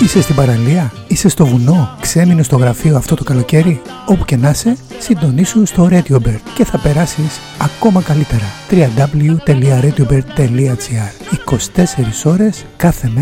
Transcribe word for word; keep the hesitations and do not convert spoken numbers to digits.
Είσαι στην παραλία, είσαι στο βουνό, ξέμεινες στο γραφείο αυτό το καλοκαίρι. Όπου και να είσαι, συντονίσου στο RadioBird και θα περάσεις ακόμα καλύτερα. double-u double-u double-u τελεία radiobird τελεία gr είκοσι τέσσερις ώρες κάθε μέρα.